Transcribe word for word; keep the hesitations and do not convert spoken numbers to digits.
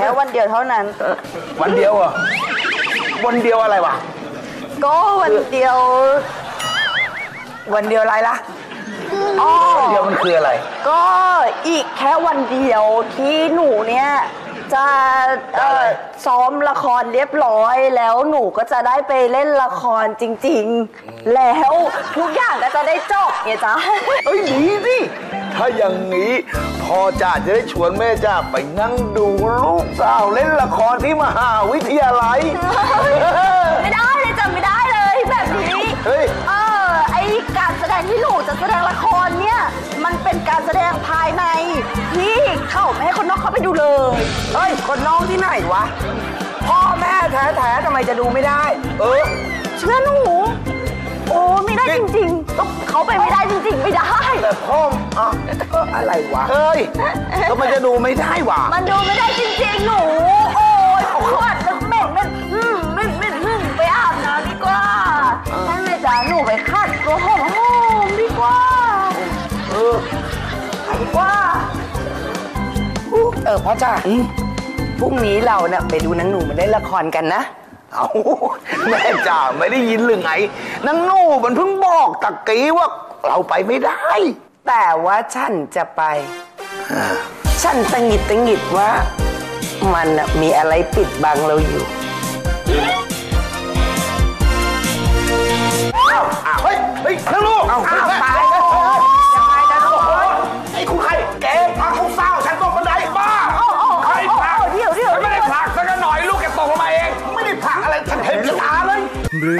ค่วันเดียวเท่านั้นวันเดียวอ่ะวันเดียวอะไรวะก็วันเดียววันเดียวอะไรล่ะอ๋อวันเดียวมันคืออะไรก็อีกแค่วันเดียวที่หนูเนี่ยจะเอ่อซ้อมละครเรียบร้อยแล้วหนูก็จะได้ไปเล่นละครจริงๆแล้วทุกอย่างก็จะได้จบไงจ๊ะเอ้ยดีสิถ้าอย่างนี้พ่อจ่าจะได้ชวนแม่จ่าไปนั่งดูลูกสาวเล่นละครที่มหาวิทยาลัยไม่ได้เลยจำไม่ได้เลยแบบนี้เฮ้ยเออไอการแสดงที่หนูจะแสดงละครเนี่ยมันเป็นการแสดงภายในที่เข้าไม่ให้คนนอกเข้าไปดูเลยเฮ้ยคนนอกที่ไหนวะพ่อแม่แท้ๆทำไมจะดูไม่ได้เออเชื่อหนูโอ้ไม่ได้จริงๆต้องเขาไปไม่ได้จริงๆไม่ได้แต่พ่ออ่ะอะไรวะเฮ้ยก็มันจะดูไม่ได้วะมันดูไม่ได้จริงๆหนูโอ้ยขวดเหม็นเหม็นอืมเหม็นเหม็นอืมไปอาบน้ำดีกว่าให้แม่จ๋าหนูไปขัดตัวหอมๆดีกว่าเออไปดีกว่าเออพ่อจ้าพรุ่งนี้เราเนี่ยไปดูนางหนูมาเล่นละครกันนะเอาแม่จ่าไม่ได้ยินหรือไงนางหนูมันเพิ่งบอกตะกี้ว่าเราไปไม่ได้แต่ว่าฉันจะไปฉันตังหิดตังหิดว่ามันมีอะไรปิดบังเราอยู่